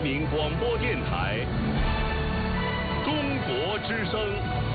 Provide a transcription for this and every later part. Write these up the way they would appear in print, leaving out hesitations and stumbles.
民广播电台《中国之声》。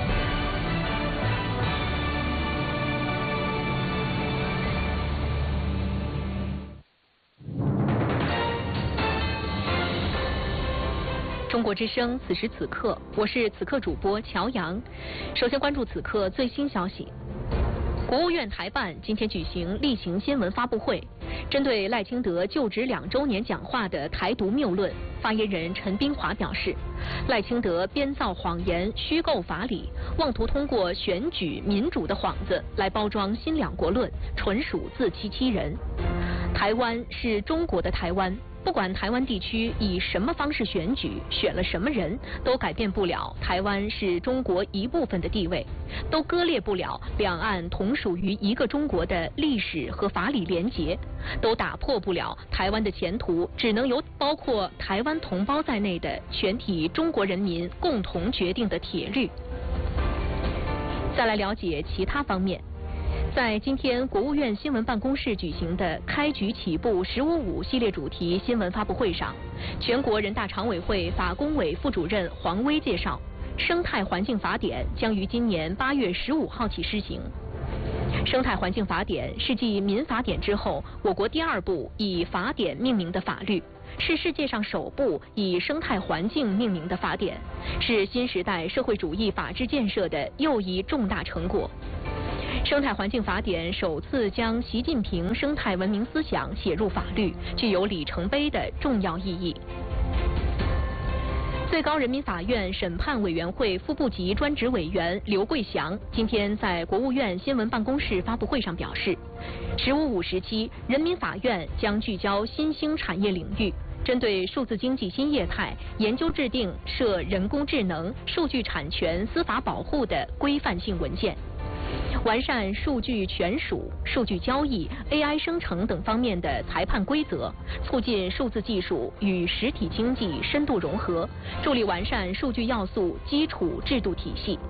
中国之声，此时此刻，我是此刻主播乔阳。首先关注此刻最新消息。国务院台办今天举行例行新闻发布会，针对赖清德就职2周年讲话的台独谬论，发言人陈斌华表示，赖清德编造谎言、虚构法理，妄图通过选举民主的幌子来包装新两国论，纯属自欺欺人。台湾是中国的台湾。不管台湾地区以什么方式选举，选了什么人，都改变不了台湾是中国一部分的地位，都割裂不了两岸同属于一个中国的历史和法理连结，都打破不了台湾的前途只能由包括台湾同胞在内的全体中国人民共同决定的铁律。再来了解其他方面。在今天国务院新闻办公室举行的开局起步“15.5”系列主题新闻发布会上，全国人大常委会法工委副主任黄威介绍，生态环境法典将于今年8月15号起施行。生态环境法典是继民法典之后，我国第2部以法典命名的法律，是世界上首部以生态环境命名的法典，是新时代社会主义法治建设的又一重大成果。生态环境法典首次将习近平生态文明思想写入法律，具有里程碑的重要意义。最高人民法院审判委员会副部级专职委员刘桂祥今天在国务院新闻办公室发布会上表示，“15.5”时期，人民法院将聚焦新兴产业领域，针对数字经济新业态，研究制定涉人工智能、数据产权、司法保护的规范性文件。完善数据权属、数据交易、AI 生成等方面的裁判规则，促进数字技术与实体经济深度融合，助力完善数据要素基础制度体系。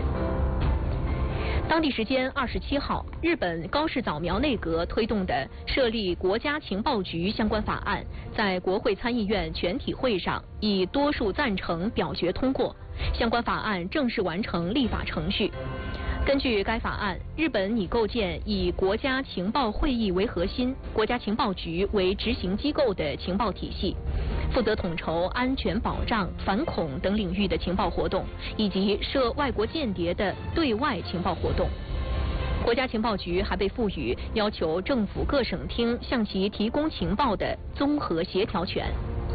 当地时间27号，日本高市早苗内阁推动的设立国家情报局相关法案，在国会参议院全体会上以多数赞成表决通过，相关法案正式完成立法程序。根据该法案，日本拟构建以国家情报会议为核心、国家情报局为执行机构的情报体系，负责统筹安全保障、反恐等领域的情报活动，以及涉外国间谍的对外情报活动。国家情报局还被赋予要求政府各省厅向其提供情报的综合协调权。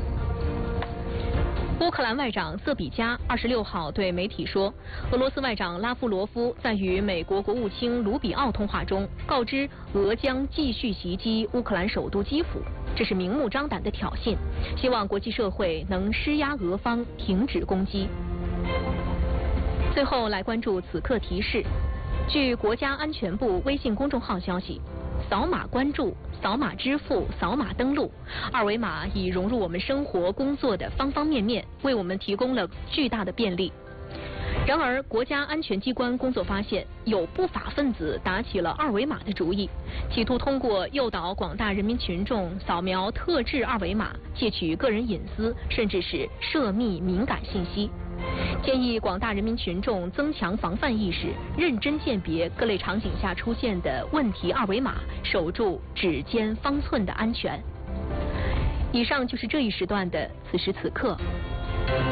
乌克兰外长瑟比加26号对媒体说，俄罗斯外长拉夫罗夫在与美国国务卿卢比奥通话中告知俄将继续袭击乌克兰首都基辅，这是明目张胆的挑衅，希望国际社会能施压俄方停止攻击。最后来关注此刻提示，据国家安全部微信公众号消息，扫码关注、扫码支付、扫码登录，二维码已融入我们生活工作的方方面面，为我们提供了巨大的便利。然而，国家安全机关工作发现，有不法分子打起了二维码的主意，企图通过诱导广大人民群众扫描特制二维码，窃取个人隐私，甚至是涉密敏感信息。建议广大人民群众增强防范意识，认真鉴别各类场景下出现的问题二维码，守住指尖方寸的安全。以上就是这一时段的此时此刻，